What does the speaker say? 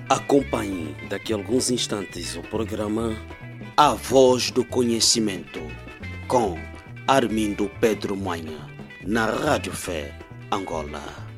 Acompanhe daqui a alguns instantes o programa A Voz do Conhecimento com Armindo Pedro Manha na Rádio Fé, Angola.